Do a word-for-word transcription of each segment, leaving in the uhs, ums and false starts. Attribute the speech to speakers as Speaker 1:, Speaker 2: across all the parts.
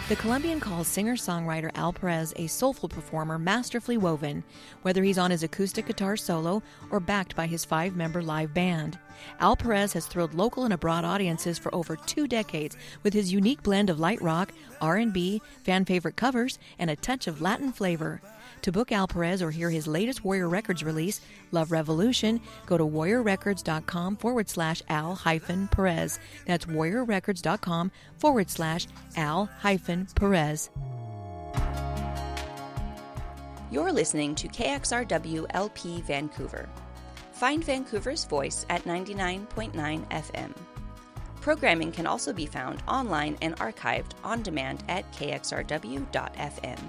Speaker 1: The Colombian calls singer-songwriter Al Perez a soulful performer masterfully woven, whether he's on his acoustic guitar solo or backed by his five-member live band. Al Perez has thrilled local and abroad audiences for over two decades with his unique blend of light rock, R and B, fan-favorite covers, and a touch of Latin flavor. To book Al Perez or hear his latest Warrior Records release, Love Revolution, go to warriorrecords.com forward slash Al hyphen Perez. That's warriorrecords.com forward slash Al hyphen Perez.
Speaker 2: You're listening to K X R W L P Vancouver. Find Vancouver's voice at ninety-nine point nine F M. Programming can also be found online and archived on demand at k x r w dot f m.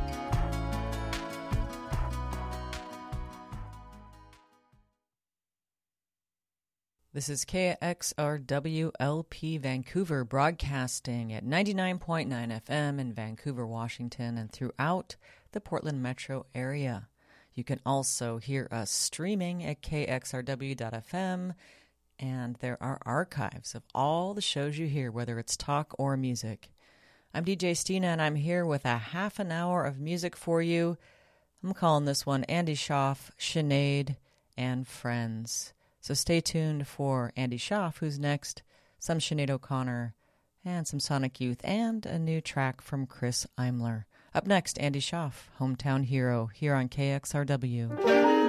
Speaker 3: This is K X R W L P Vancouver, broadcasting at ninety-nine point nine F M in Vancouver, Washington, and throughout the Portland metro area. You can also hear us streaming at k x r w dot f m, and there are archives of all the shows you hear, whether it's talk or music. I'm D J Stina, and I'm here with a half an hour of music for you. I'm calling this one Andy Schaaf, Sinead, and Friends. So stay tuned for Andy Schaaf, who's next, some Sinead O'Connor, and some Sonic Youth, and a new track from Chris Imler. Up next, Andy Schaaf, Hometown Hero, here on K X R W.